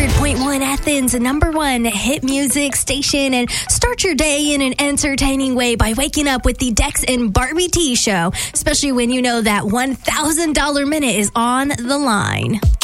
100.1 Athens, number one hit music station, and start your day in an entertaining way by waking up with the Dex and Barbie T Show, especially when you know that $1,000 minute is on the line.